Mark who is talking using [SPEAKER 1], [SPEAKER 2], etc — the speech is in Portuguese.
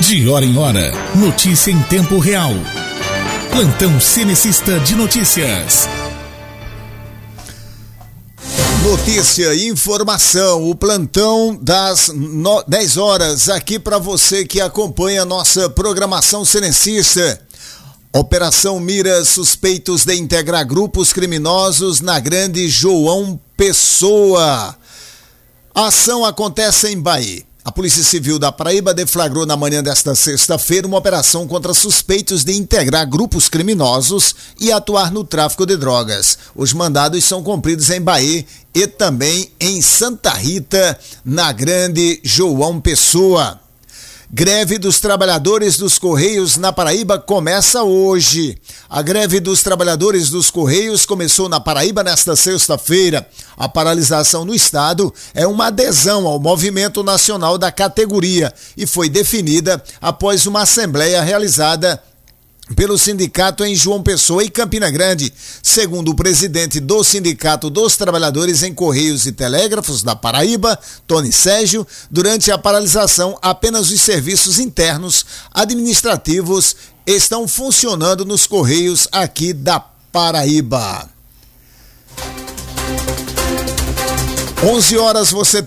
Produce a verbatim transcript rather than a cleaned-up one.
[SPEAKER 1] De hora em hora, notícia em tempo real. Plantão Cenecista de Notícias.
[SPEAKER 2] Notícia e informação, o plantão das dez horas aqui para você que acompanha a nossa programação cenecista. Operação mira suspeitos de integrar grupos criminosos na Grande João Pessoa. A ação acontece em Bahia. A Polícia Civil da Paraíba deflagrou na manhã desta sexta-feira uma operação contra suspeitos de integrar grupos criminosos e atuar no tráfico de drogas. Os mandados são cumpridos em Bahia e também em Santa Rita, na Grande João Pessoa. Greve dos trabalhadores dos Correios na Paraíba começa hoje. A greve dos trabalhadores dos Correios começou na Paraíba nesta sexta-feira. A paralisação no estado é uma adesão ao movimento nacional da categoria e foi definida após uma assembleia realizada pelo sindicato em João Pessoa e Campina Grande. Segundo o presidente do Sindicato dos Trabalhadores em Correios e Telégrafos da Paraíba, Tony Sérgio, durante a paralisação apenas os serviços internos administrativos estão funcionando nos Correios aqui da Paraíba. onze horas você